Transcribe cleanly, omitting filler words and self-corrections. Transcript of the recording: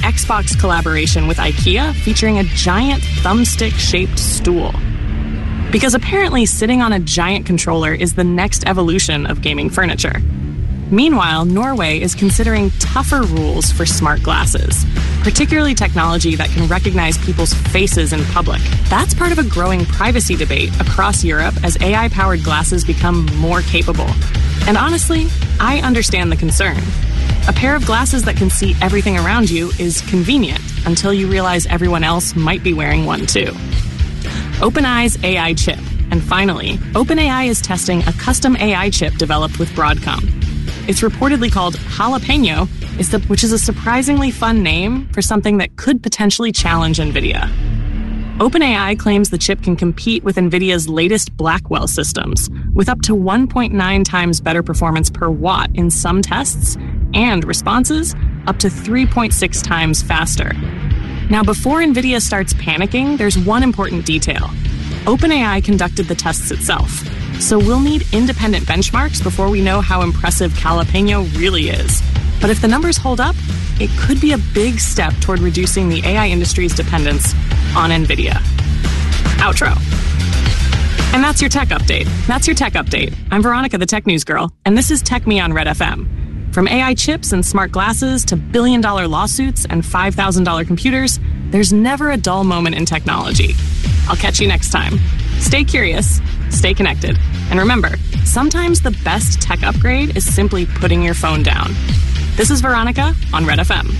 Xbox collaboration with IKEA featuring a giant thumbstick-shaped stool. Because apparently sitting on a giant controller is the next evolution of gaming furniture. Meanwhile, Norway is considering tougher rules for smart glasses, particularly technology that can recognize people's faces in public. That's part of a growing privacy debate across Europe as AI-powered glasses become more capable. And honestly, I understand the concern. A pair of glasses that can see everything around you is convenient until you realize everyone else might be wearing one too. OpenAI's AI chip. And finally, OpenAI is testing a custom AI chip developed with Broadcom. It's reportedly called Jalapeno, which is a surprisingly fun name for something that could potentially challenge NVIDIA. OpenAI claims the chip can compete with NVIDIA's latest Blackwell systems, with up to 1.9 times better performance per watt in some tests, and responses up to 3.6 times faster. Now, before NVIDIA starts panicking, there's one important detail. OpenAI conducted the tests itself, so we'll need independent benchmarks before we know how impressive Jalapeno really is. But if the numbers hold up, it could be a big step toward reducing the AI industry's dependence on NVIDIA. Outro. And that's your tech update. I'm Veronica, the Tech News Girl, and this is Tech Me on Red FM. From AI chips and smart glasses to billion-dollar lawsuits and $5,000 computers, there's never a dull moment in technology. I'll catch you next time. Stay curious, stay connected, and remember, sometimes the best tech upgrade is simply putting your phone down. This is Veronica on Red FM.